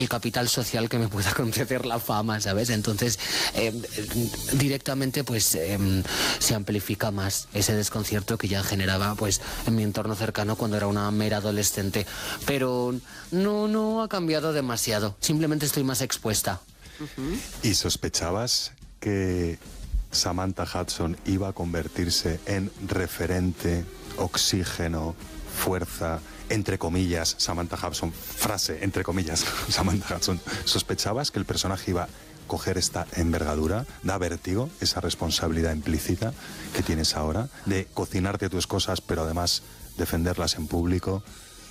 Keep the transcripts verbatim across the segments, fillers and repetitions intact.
el capital social que me pueda conceder la fama, ¿sabes? Entonces, eh, directamente, pues, eh, se amplifica más ese desconcierto que ya generaba, pues, en mi entorno cercano cuando era una mera adolescente. Pero no, no ha cambiado demasiado. Simplemente estoy más expuesta. Uh-huh. ¿Y sospechabas que Samantha Hudson iba a convertirse en referente, oxígeno, fuerza, entre comillas, Samantha Hudson, frase, entre comillas, Samantha Hudson? ¿Sospechabas que el personaje iba a coger esta envergadura? ¿Da vértigo esa responsabilidad implícita que tienes ahora de cocinarte tus cosas, pero además defenderlas en público?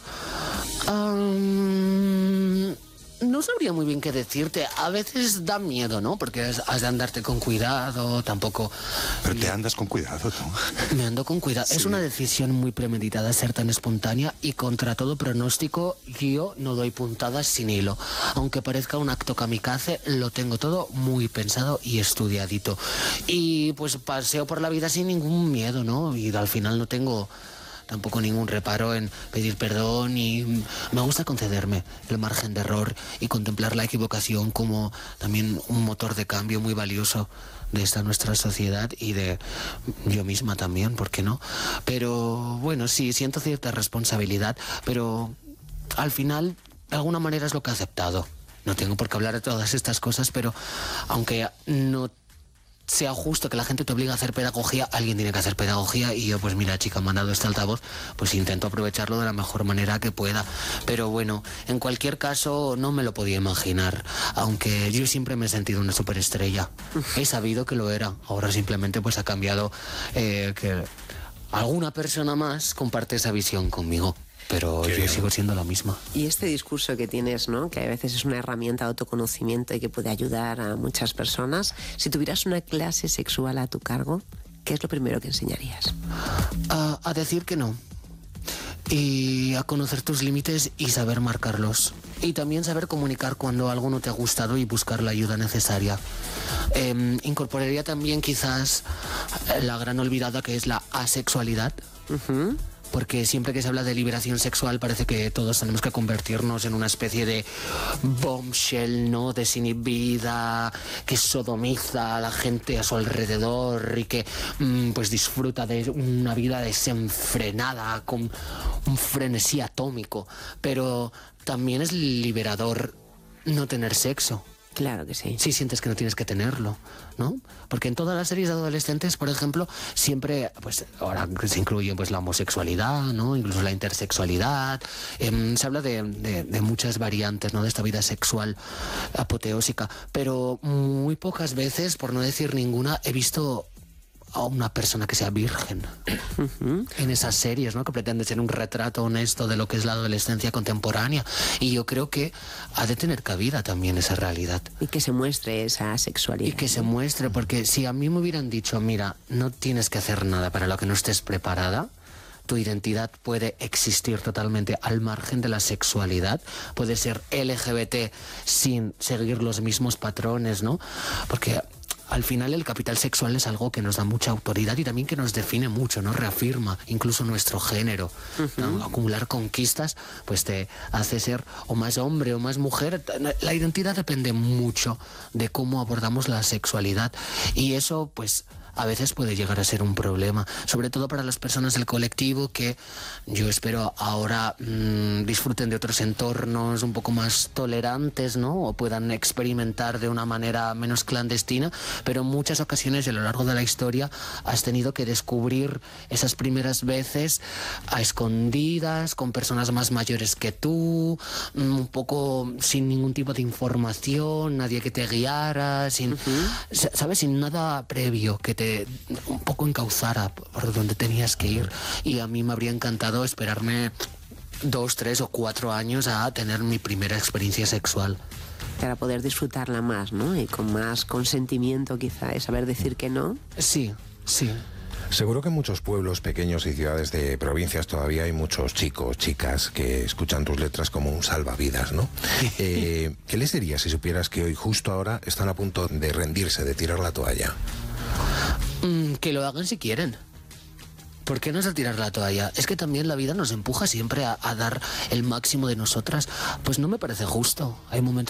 Um... No sabría muy bien qué decirte. A veces da miedo, ¿no? Porque has, has de andarte con cuidado, tampoco... Pero te andas con cuidado, tú. Me ando con cuidado. Sí. Es una decisión muy premeditada ser tan espontánea y contra todo pronóstico yo no doy puntadas sin hilo. Aunque parezca un acto kamikaze, lo tengo todo muy pensado y estudiadito. Y pues paseo por la vida sin ningún miedo, ¿no? Y al final no tengo... tampoco ningún reparo en pedir perdón y me gusta concederme el margen de error y contemplar la equivocación como también un motor de cambio muy valioso de esta nuestra sociedad y de yo misma también, ¿por qué no? Pero bueno, sí, siento cierta responsabilidad, pero al final de alguna manera es lo que he aceptado. No tengo por qué hablar de todas estas cosas, pero aunque no sea justo que la gente te obligue a hacer pedagogía, alguien tiene que hacer pedagogía y yo, pues mira, chica, me han dado este altavoz, pues intento aprovecharlo de la mejor manera que pueda. Pero bueno, en cualquier caso no me lo podía imaginar, aunque yo siempre me he sentido una superestrella. He sabido que lo era, ahora simplemente pues ha cambiado, eh, que alguna persona más comparte esa visión conmigo. Pero Qué yo bien. Sigo siendo la misma. Y este discurso que tienes, ¿no? Que a veces es una herramienta de autoconocimiento y que puede ayudar a muchas personas. Si tuvieras una clase sexual a tu cargo, ¿qué es lo primero que enseñarías? A, a decir que no. Y a conocer tus límites y saber marcarlos. Y también saber comunicar cuando algo no te ha gustado y buscar la ayuda necesaria. Eh, incorporaría también quizás la gran olvidada que es la asexualidad. Uh-huh. Porque siempre que se habla de liberación sexual parece que todos tenemos que convertirnos en una especie de bombshell, ¿no? Desinhibida, que sodomiza a la gente a su alrededor y que mmm, pues disfruta de una vida desenfrenada, con un frenesí atómico. Pero también es liberador no tener sexo. Claro que sí. Si sientes que no tienes que tenerlo, ¿no? Porque en todas las series de adolescentes, por ejemplo, siempre, pues ahora se incluye pues la homosexualidad, ¿no? Incluso la intersexualidad. Eh, se habla de, de, de muchas variantes, ¿no? De esta vida sexual apoteósica. Pero muy pocas veces, por no decir ninguna, he visto a una persona que sea virgen uh-huh. en esas series, ¿no? Que pretende ser un retrato honesto de lo que es la adolescencia contemporánea. Y yo creo que ha de tener cabida también esa realidad. Y que se muestre esa sexualidad. Y que se muestre, porque si a mí me hubieran dicho, mira, no tienes que hacer nada para lo que no estés preparada, tu identidad puede existir totalmente al margen de la sexualidad, puede ser L G B T sin seguir los mismos patrones, ¿no? Porque al final el capital sexual es algo que nos da mucha autoridad y también que nos define mucho, ¿no? Reafirma incluso nuestro género. Uh-huh. ¿No? Acumular conquistas pues te hace ser o más hombre o más mujer. La identidad depende mucho de cómo abordamos la sexualidad y eso pues a veces puede llegar a ser un problema, sobre todo para las personas del colectivo que yo espero ahora mmm, disfruten de otros entornos un poco más tolerantes, ¿no? O puedan experimentar de una manera menos clandestina, pero en muchas ocasiones a lo largo de la historia has tenido que descubrir esas primeras veces a escondidas, con personas más mayores que tú, un poco sin ningún tipo de información, nadie que te guiara, sin, uh-huh. ¿sabes? Sin nada previo que te un poco encauzara por donde tenías que ir. Y a mí me habría encantado esperarme dos, tres o cuatro años a tener mi primera experiencia sexual. Para poder disfrutarla más, ¿no? Y con más consentimiento quizá, y saber decir que no. Sí, sí. Seguro que en muchos pueblos pequeños y ciudades de provincias todavía hay muchos chicos, chicas que escuchan tus letras como un salvavidas, ¿no? Eh, ¿Qué les dirías si supieras que hoy, justo ahora, están a punto de rendirse, de tirar la toalla? Mm, que lo hagan si quieren. ¿Por qué no es a tirar la toalla? Es que también la vida nos empuja siempre a, a dar el máximo de nosotras. Pues no me parece justo. Hay momentos